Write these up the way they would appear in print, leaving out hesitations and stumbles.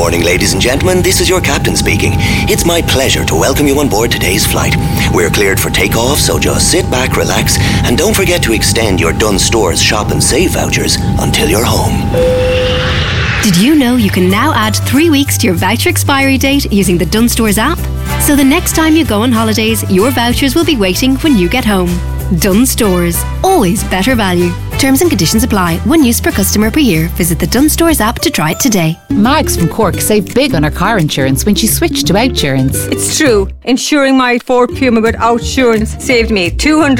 morning, ladies and gentlemen. This is your captain speaking. It's my pleasure to welcome you on board today's flight. We're cleared for takeoff, so just sit back, relax, and don't forget to extend your Dunnes Stores Shop and Save vouchers until you're home. Did you know you can now add 3 weeks to your voucher expiry date using the Dunnes Stores app? So the next time you go on holidays, your vouchers will be waiting when you get home. Dunnes Stores. Always better value. Terms and conditions apply. 1 use per customer per year. Visit the Dunnes Stores app to try it today. Mags from Cork saved big on her car insurance when she switched to Outsurance. It's true. Insuring my Ford Puma with Outsurance saved me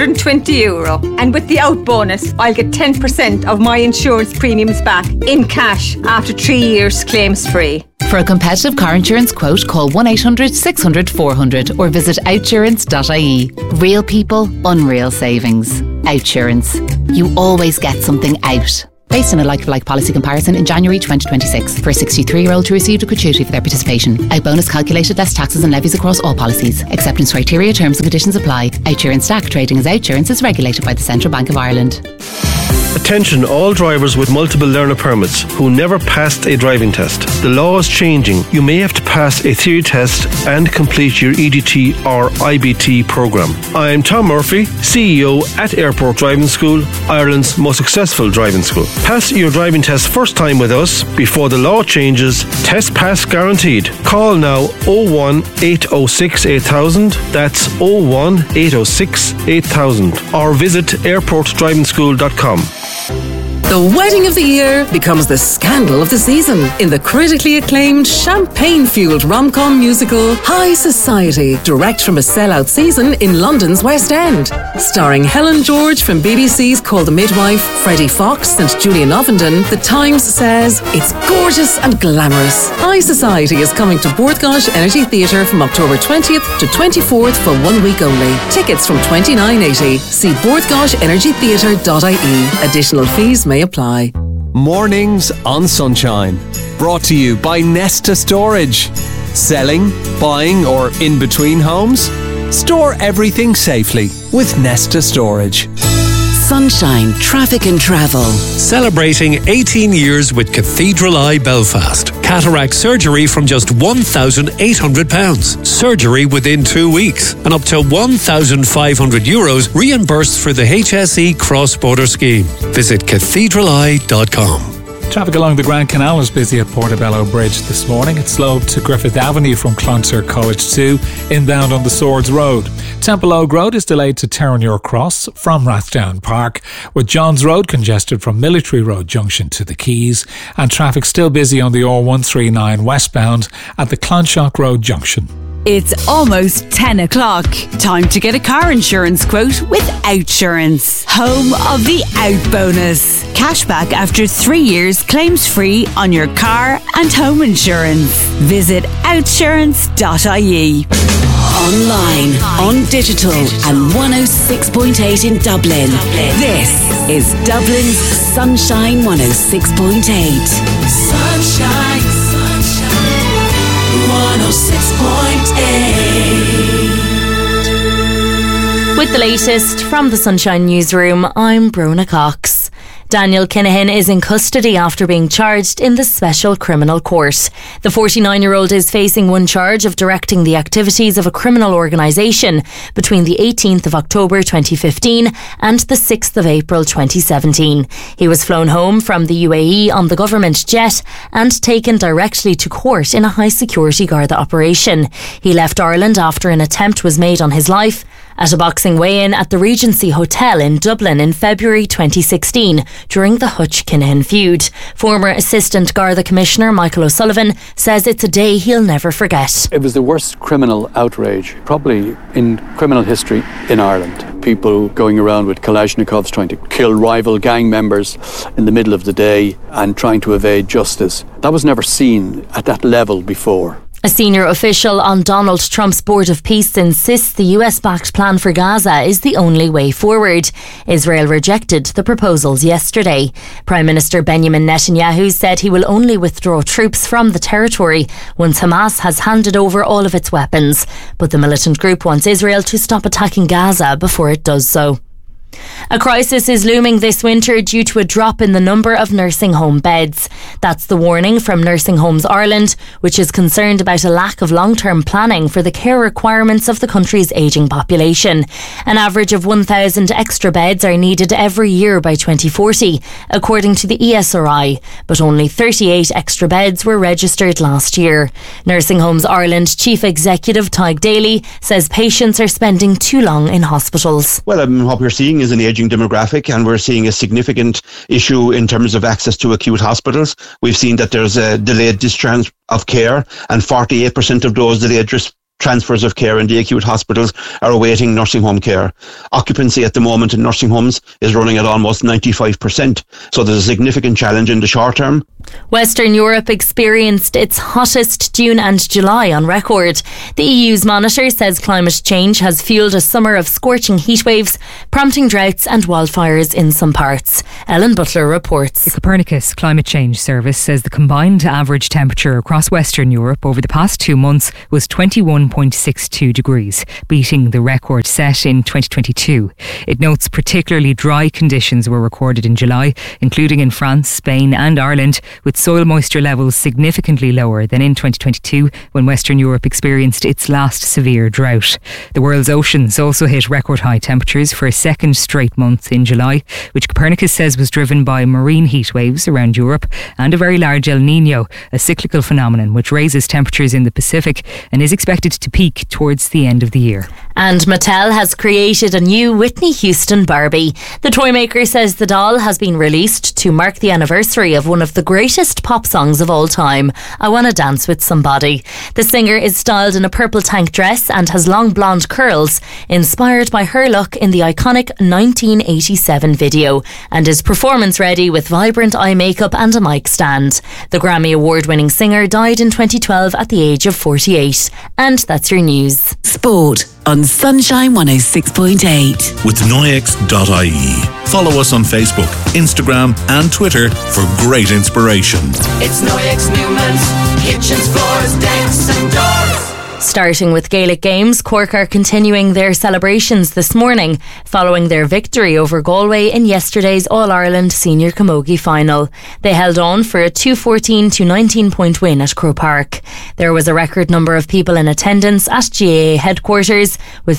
€220. And with the Out bonus, I'll get 10% of my insurance premiums back in cash after 3 years claims free. For a competitive car insurance quote, call 1800 600 400 or visit outsurance.ie. Real people, unreal savings. Outsurance. You always get something out. Based on a like-for-like policy comparison in January 2026 for a 63-year-old who received a gratuity for their participation. Out bonus calculated less taxes and levies across all policies. Acceptance criteria, terms and conditions apply. Outsurance Stack trading as Outsurance is regulated by the Central Bank of Ireland. Attention all drivers with multiple learner permits who never passed a driving test. The law is changing. You may have to pass a theory test and complete your EDT or IBT programme. I'm Tom Murphy, CEO at Airport Driving School, Ireland's most successful driving school. Pass your driving test first time with us before the law changes. Test pass guaranteed. Call now 01 806 8000. That's 01 806 8000. Or visit airportdrivingschool.com. The wedding of the year becomes the scandal of the season in the critically acclaimed champagne-fueled rom-com musical High Society, direct from a sellout season in London's West End. Starring Helen George from BBC's Call the Midwife, Freddie Fox and Julian Ovenden, The Times says it's gorgeous and glamorous. High Society is coming to Bordgosh Energy Theatre from October 20th to 24th for 1 week only. Tickets from $29.80. See bordgoshenergytheatre.ie. Additional fees may apply. Mornings on Sunshine. Brought to you by Nesta Storage. Selling, buying or in between homes? Store everything safely with Nesta Storage. Sunshine Traffic and Travel. Celebrating 18 years with Cathedral Eye Belfast. Cataract surgery from just £1,800. Surgery within 2 weeks. And up to €1,500 reimbursed for the HSE cross-border scheme. Visit cathedraleye.com. Traffic along the Grand Canal is busy at Portobello Bridge this morning. It's slowed to Griffith Avenue from Clonser College 2, inbound on the Swords Road. Temple Oak Road is delayed to Terenure Cross from Rathdown Park, with Johns Road congested from Military Road Junction to the Quays, and traffic still busy on the R139 westbound at the Clonshock Road Junction. It's almost 10 o'clock. Time to get a car insurance quote with Outsurance. Home of the Out bonus. Cashback after 3 years claims free on your car and home insurance. Visit outsurance.ie. Online, on digital and 106.8 in Dublin. This is Dublin's Sunshine 106.8. Sunshine, sunshine, 106.8. With the latest from the Sunshine Newsroom, I'm Brona Cox. Daniel Kinahan is in custody after being charged in the Special Criminal Court. The 49-year-old is facing one charge of directing the activities of a criminal organisation between the 18th of October 2015 and the 6th of April 2017. He was flown home from the UAE on the government jet and taken directly to court in a high-security Garda operation. He left Ireland after an attempt was made on his life at a boxing weigh-in at the Regency Hotel in Dublin in February 2016 during the Hutch-Kinahan feud. Former Assistant Garda Commissioner Michael O'Sullivan says it's a day he'll never forget. It was the worst criminal outrage probably in criminal history in Ireland. People going around with Kalashnikovs trying to kill rival gang members in the middle of the day and trying to evade justice. That was never seen at that level before. A senior official on Donald Trump's Board of Peace insists the US-backed plan for Gaza is the only way forward. Israel rejected the proposals yesterday. Prime Minister Benjamin Netanyahu said he will only withdraw troops from the territory once Hamas has handed over all of its weapons. But the militant group wants Israel to stop attacking Gaza before it does so. A crisis is looming this winter due to a drop in the number of nursing home beds. That's the warning from Nursing Homes Ireland, which is concerned about a lack of long-term planning for the care requirements of the country's ageing population. An average of 1,000 extra beds are needed every year by 2040, according to the ESRI, but only 38 extra beds were registered last year. Nursing Homes Ireland Chief Executive Tig Daly says patients are spending too long in hospitals. Well, what we're seeing is an ageing demographic, and we're seeing a significant issue in terms of access to acute hospitals. We've seen that there's a delayed discharge of care, and 48% of those delayed transfers of care in the acute hospitals are awaiting nursing home care. Occupancy at the moment in nursing homes is running at almost 95%. So there's a significant challenge in the short term. Western Europe experienced its hottest June and July on record. The EU's monitor says climate change has fueled a summer of scorching heatwaves, prompting droughts and wildfires in some parts. Ellen Butler reports. The Copernicus Climate Change Service says the combined average temperature across Western Europe over the past 2 months was 21.62 degrees, beating the record set in 2022. It notes particularly dry conditions were recorded in July, including in France, Spain and Ireland, with soil moisture levels significantly lower than in 2022 when Western Europe experienced its last severe drought. The world's oceans also hit record high temperatures for a second straight month in July, which Copernicus says was driven by marine heat waves around Europe and a very large El Niño, a cyclical phenomenon which raises temperatures in the Pacific and is expected to peak towards the end of the year. And Mattel has created a new Whitney Houston Barbie. The toy maker says the doll has been released to mark the anniversary of one of the greatest pop songs of all time, I Wanna Dance With Somebody. The singer is styled in a purple tank dress and has long blonde curls, inspired by her look in the iconic 1987 video, and is performance ready with vibrant eye makeup and a mic stand. The Grammy Award-winning singer died in 2012 at the age of 48. And that's your news. Sport on Sunshine 106.8. With Noyex.ie. Follow us on Facebook, Instagram and Twitter for great inspiration. It's Noyex Newman's kitchens, floors, decks and doors. Starting with Gaelic games, Cork are continuing their celebrations this morning following their victory over Galway in yesterday's All-Ireland Senior Camogie final. They held on for a 2-14 to 19-point win at Croke Park. There was a record number of people in attendance at GAA headquarters, with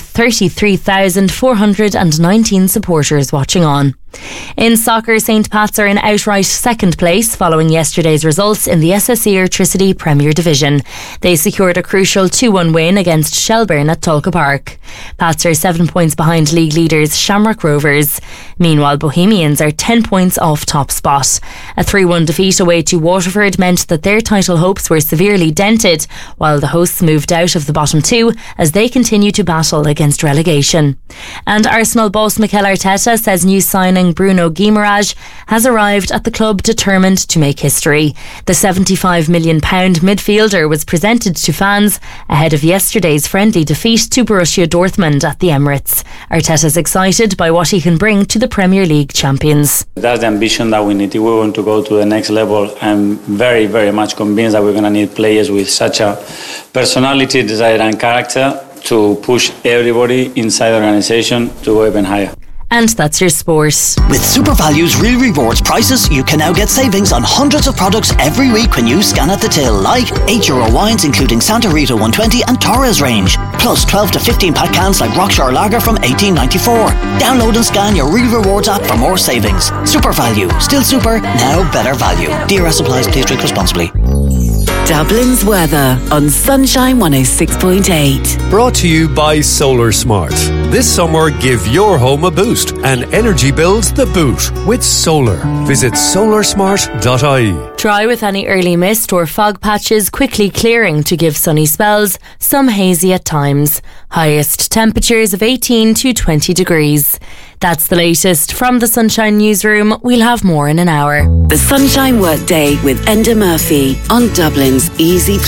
33,419 supporters watching on. In soccer, St Pat's are in outright second place following yesterday's results in the SSE Airtricity Premier Division. They secured a crucial 2-1 win against Shelbourne at Tulka Park. Pats are 7 points behind league leaders Shamrock Rovers. Meanwhile, Bohemians are 10 points off top spot. A 3-1 defeat away to Waterford meant that their title hopes were severely dented, while the hosts moved out of the bottom two as they continue to battle against relegation. And Arsenal boss Mikel Arteta says new signing Bruno Guimaraes has arrived at the club determined to make history. The £75 million midfielder was presented to fans ahead of yesterday's friendly defeat to Borussia Dortmund at the Emirates. Arteta's excited by what he can bring to the Premier League champions. That's the ambition that we need. If we want to go to the next level, I'm very, very much convinced that we're going to need players with such a personality, desire and character to push everybody inside the organisation to go even higher. And that's your sport. With SuperValue's Real Rewards prices, you can now get savings on hundreds of products every week when you scan at the till, like €8 wines including Santa Rita 120 and Torres range, plus 12 to 15 pack cans like Rockshore Lager from $18.94. Download and scan your Real Rewards app for more savings. SuperValue, still super, now better value. DRS applies, please drink responsibly. Dublin's weather on Sunshine 106.8. Brought to you by Solar Smart. This summer, give your home a boost and energy bills the boot with solar. Visit solarsmart.ie. Dry with any early mist or fog patches quickly clearing to give sunny spells, some hazy at times. Highest temperatures of 18 to 20 degrees. That's the latest from the Sunshine Newsroom. We'll have more in an hour. The Sunshine Workday with Enda Murphy on Dublin's Easy